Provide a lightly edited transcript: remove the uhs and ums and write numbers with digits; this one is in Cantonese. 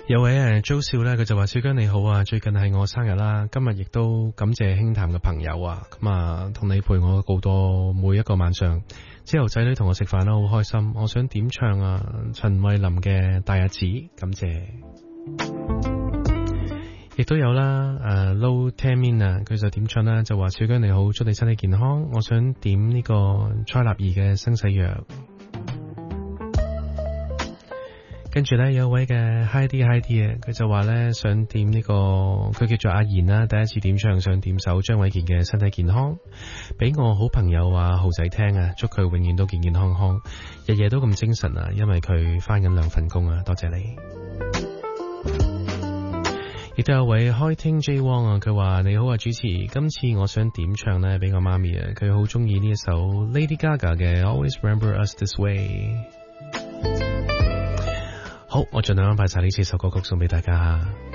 有位周少呢，佢就話：小姜你好啊，最近係我生日啦，今日亦都感謝輕談嘅朋友啊，咁啊同你陪我過到每一個晚上，之後仔女同我食飯啦，好開心。我想點唱啊陳慧琳嘅大日子，感謝。亦都有啦，Low Tamin 啊，佢就點唱啦，就話：小姜你好，祝你身體健康，我想點呢個蔡立兒嘅生死藥。跟住呢，有位嘅 Heidi 啊，佢就話呢，想點呢個，佢叫做阿賢啦，第一次點唱，想點首張衛健嘅身體健康，俾我好朋友啊浩仔聽啊，祝佢永遠都健健康康，日夜都咁精神啊，因為佢返緊兩份工啊，多謝你。亦都有位開聽 J Wong 啊，佢話：你好啊主持，今次我想點唱呢，俾我媽咪啊，佢好中意呢一首 Lady Gaga 嘅 Always Remember Us This Way。好，我盡量安排晒呢4首歌曲送俾大家。